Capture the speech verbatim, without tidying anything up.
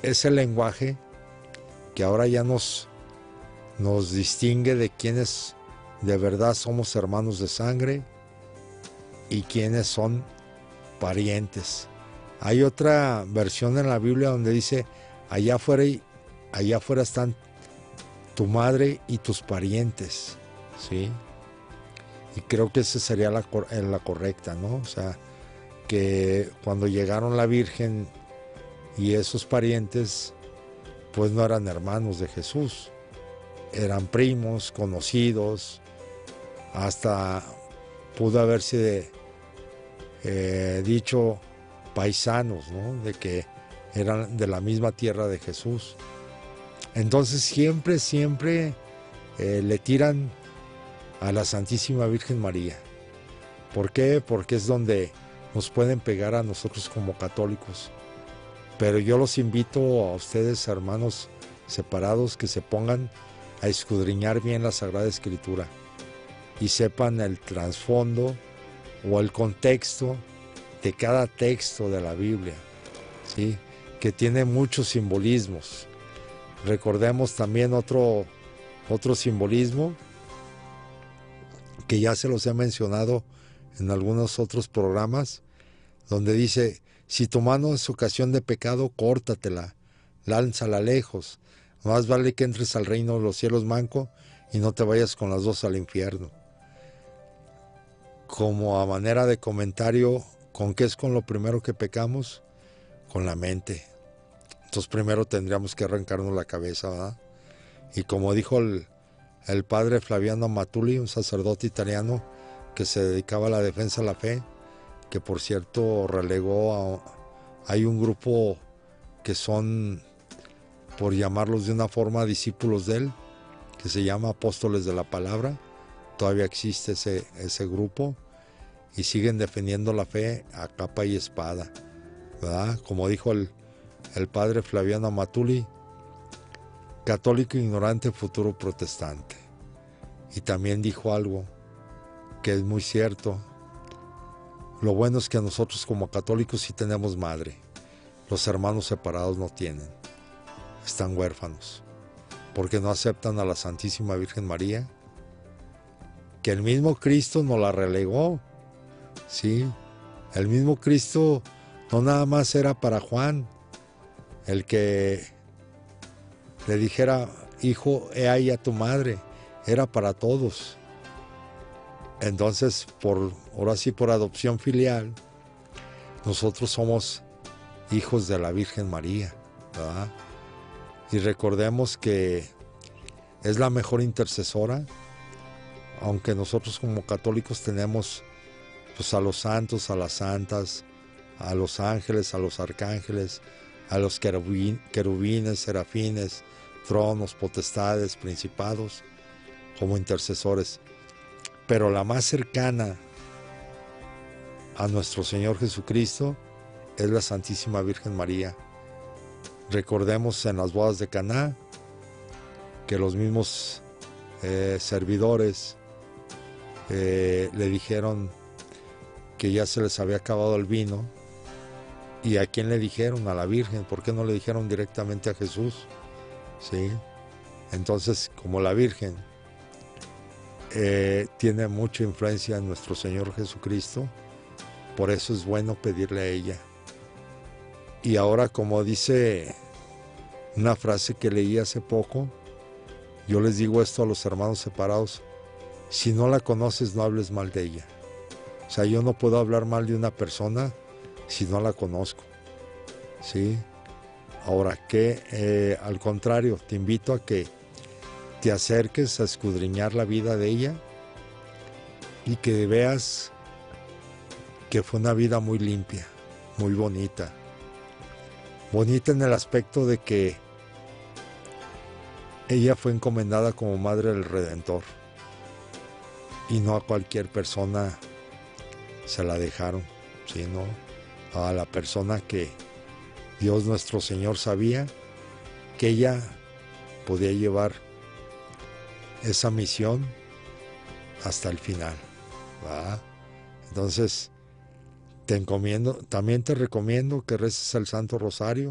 ese lenguaje que ahora ya nos, nos distingue de quienes de verdad somos hermanos de sangre y quienes son parientes. Hay otra versión en la Biblia donde dice, allá afuera, allá afuera están tu madre y tus parientes, ¿sí? Y creo que esa sería la, la correcta, ¿no? O sea, que cuando llegaron la Virgen y esos parientes, pues no eran hermanos de Jesús, eran primos, conocidos, hasta pudo haberse eh, dicho paisanos, ¿no? De que eran de la misma tierra de Jesús. Entonces siempre, siempre eh, le tiran a la Santísima Virgen María. ¿Por qué? Porque es donde nos pueden pegar a nosotros como católicos. Pero yo los invito a ustedes, hermanos separados, que se pongan a escudriñar bien la Sagrada Escritura y sepan el trasfondo o el contexto de cada texto de la Biblia, ¿sí? Que tiene muchos simbolismos. Recordemos también otro, otro simbolismo que ya se los he mencionado en algunos otros programas, donde dice, si tu mano es ocasión de pecado, córtatela, lánzala lejos. Más vale que entres al reino de los cielos manco y no te vayas con las dos al infierno. Como a manera de comentario, ¿con qué es con lo primero que pecamos? Con la mente. Entonces primero tendríamos que arrancarnos la cabeza, ¿verdad? Y como dijo el, el padre Flaviano Matuli, un sacerdote italiano que se dedicaba a la defensa de la fe, que por cierto relegó a... Hay un grupo que son, por llamarlos de una forma, discípulos de él, que se llama Apóstoles de la Palabra. Todavía existe ese, ese grupo y siguen defendiendo la fe a capa y espada, ¿verdad? Como dijo el, el padre Flaviano Matuli, católico ignorante, futuro protestante. Y también dijo algo que es muy cierto. Lo bueno es que nosotros como católicos sí tenemos madre. Los hermanos separados no tienen. Están huérfanos. Porque no aceptan a la Santísima Virgen María, que el mismo Cristo nos la relegó. Sí, el mismo Cristo no nada más era para Juan, el que le dijera, hijo, he ahí a tu madre, era para todos. Entonces, por, ahora sí, por adopción filial, nosotros somos hijos de la Virgen María, ¿verdad? Y recordemos que es la mejor intercesora, aunque nosotros como católicos tenemos pues a los santos, a las santas, a los ángeles, a los arcángeles, a los querubín, querubines, serafines, tronos, potestades, principados, como intercesores. Pero la más cercana a nuestro Señor Jesucristo es la Santísima Virgen María. Recordemos en las bodas de Caná que los mismos eh, servidores eh, le dijeron que ya se les había acabado el vino. ¿Y a quién le dijeron? A la Virgen. ¿Por qué no le dijeron directamente a Jesús? ¿Sí? Entonces, como la Virgen eh, tiene mucha influencia en nuestro Señor Jesucristo, por eso es bueno pedirle a ella. Y ahora, como dice una frase que leí hace poco, yo les digo esto a los hermanos separados: si no la conoces, no hables mal de ella. O sea, yo no puedo hablar mal de una persona si no la conozco, ¿sí? Ahora que, eh, al contrario, te invito a que te acerques a escudriñar la vida de ella y que veas que fue una vida muy limpia, muy bonita. Bonita en el aspecto de que ella fue encomendada como Madre del Redentor y no a cualquier persona se la dejaron, sino a la persona que Dios nuestro Señor sabía que ella podía llevar esa misión hasta el final, ¿verdad? Entonces te encomiendo, también te recomiendo que reces el Santo Rosario